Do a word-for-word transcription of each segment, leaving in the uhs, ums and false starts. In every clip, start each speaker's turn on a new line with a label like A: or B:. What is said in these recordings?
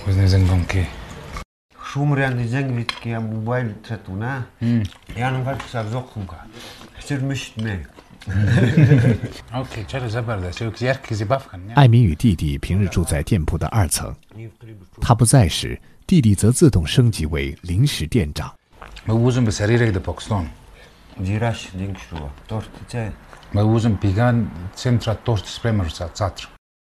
A: Cos'è zengomke?
B: Шумрян зенгвит ки موبایل تتونا. يعني فرق صار زخم كا. حسيت مش مي.
A: OK， 这个زبردست，就زیاد کسی باف کنه。
C: 艾明与弟弟平日住在店铺的二层，他不在时，弟弟则自动升级为临时店长。
A: موزم به سریره د پاکستان.
B: جیراش لینک شو. تورت چه؟
A: موزم پیگان سنترا تورت سپرمر ساتر。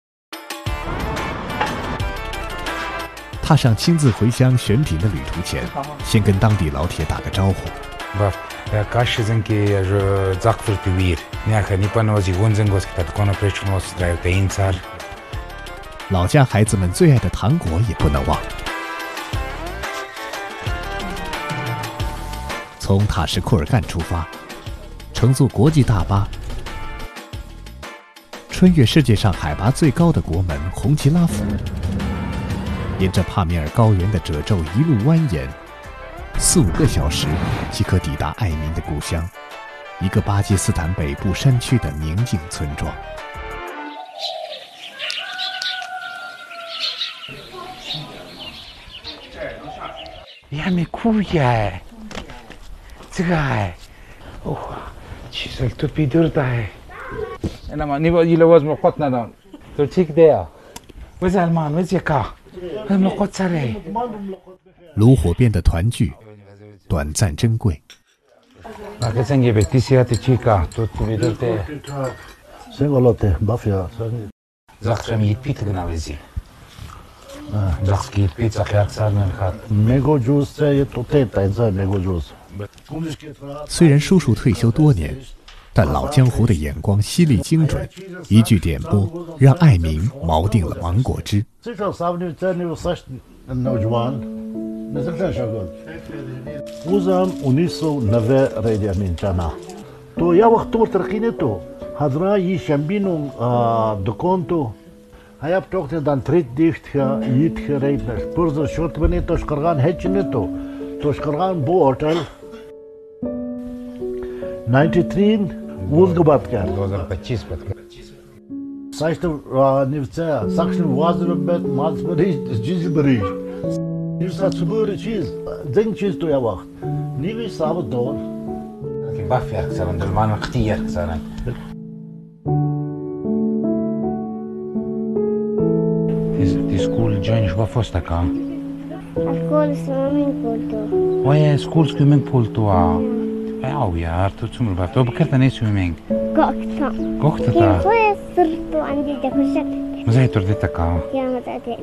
C: 踏上亲自回乡选品的旅途前，先跟当地老铁打个招呼。
A: باف یا کاش زنکی جو زاکفر پیویر نیا خنی پنوزی ونزن گوس کتا کنا پرچموس درایو تین سال。
C: 老家孩子们最爱的糖果也不能忘。从塔什库尔干出发，乘坐国际大巴，穿越世界上海拔最高的国门红旗拉府，沿着帕米尔高原的褶皱一路蜿蜒，四五个小时即可抵达艾民的故乡，一个巴基斯坦北部山区的宁静村庄。
A: یعنی کویه چقدر اوه چیزی تو پیدر دای انا ما نیو یه لواز مقط ندان تو چیک دیا وز المان وز یکا مقط سره
C: 炉火边的团聚短暂珍贵。
A: 那真也被第四天去搞，都特别多的。
D: 谁个老的马菲亚？
A: زخ شميت بيت جنابزي. زخ كيت بيت زخ يكسر من خات.
D: ميجو جوز这都对单在ميجو جوز。
C: 虽然叔叔退休多年，但老江湖的眼光犀利精准，一句点拨让艾明锚定了芒果汁。
D: 这场三分在那个三十नौजवान नजर का शगल وزم उन्नीस सौ नब्बे रेडिया में जाना तो या वक्त तो तरक्की ने तो हजरा ये शंबिनो दुकान तो हाय अब टोक ने दान ट्रेड दिफ्ट का ईद का रेड न पुरज़ शॉट बने तो शकरगान है चिन्ह तो तो शकरगान बो होटल तिरानवे वुज़ के बात कर
A: दो हज़ार पच्चीस बात कर
D: साइस्ट निवचा सक्शन वाज़र बेट माज़ बरीज जिज़ बरीज Yüzde sıfır çiz, zen çiz to ya vakt. Nivi sabit doğru.
A: Ki baf ya ksaran, dalman ihtiyar ksaran. Ti school join shwa fosta ka?
E: School swimming pool to.
A: Waya school swimming pool to a. Aw ya, tu tsumul baf. Tu بكرت اني swimming.
E: قوقتا.
A: قوقتا.
E: كيف صرت عندي دكشت.
A: مزاي تردتك اه.
E: يا متأتي.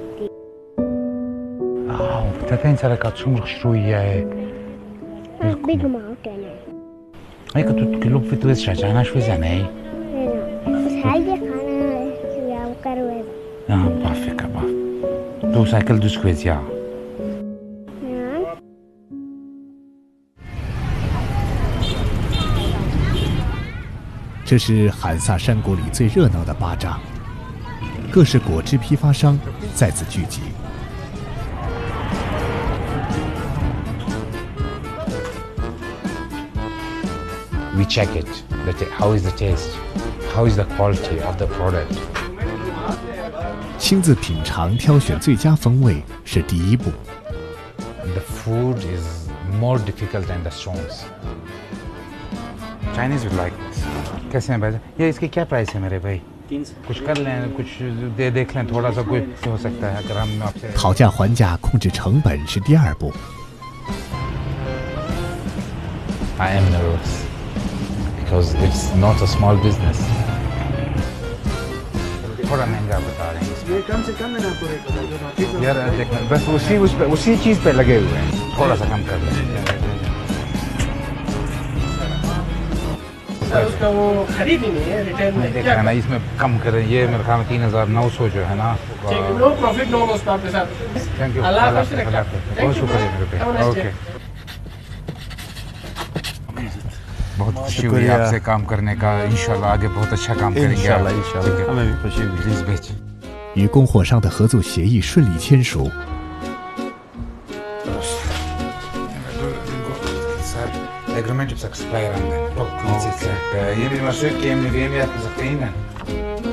A: آه، تتين سرقات شمرخ شوية.
E: بيجوا معك أنا.
A: هيك تتكلم في تويس شجعنا شوي زناي.
E: لا، بس هاي أنا يا وكروز.
A: آه، بافك باف. تو سايكل دوس كويس يا.
C: 这是罕萨山谷里最热闹的巴扎，各式果汁批发商在此聚集。
A: We check it. The how is the taste? How is the quality of the product?
C: 亲自品尝、挑选最佳风味是第一步。
A: The food is more difficult than the songs. Chinese would like. कैसे हैं भाई? ये इसकी क्या प्राइस है मेरे भाई? तीन सौ. कुछ कर लें, कुछ दे देख लें, थोड़ा सा कोई हो सकता है अगर हम आपसे.
C: 讨价还价、控制成本是第二步。
A: I am nervous. Because it's not a small business. थोड़ा महंगा बता रहे हैं
F: ये कम से कम ना पड़ेगा
A: यार देखना बस उसी उस पे उसी चीज पे लगे हुए हैं थोड़ा सा कम कर लें
F: उसका वो खरीद ही नहीं है रिटेल में
A: देखा ना इसमें कम करें ये मेरे ख्याल में तीन हजार नौ सौ जो है ना
F: नो प्रॉफिट नो लॉस आपके साथ
A: थैंक यू
F: अल्लाह हाफ़िज़
A: बहुत शुक्रिया मेरे पे ओके बहुत खुशी हुई आपसे काम करने का इंशाल्लाह आगे बहुत अच्छा काम करेंगे
D: इंशाल्लाह इंशाल्लाह हमें भी खुशी हुई
A: प्लीज बेच
C: 与供货商的合作协议顺利签署。
A: Agreement بس expire عندنا. يمكن مسؤول كم نبيم يا زكينا.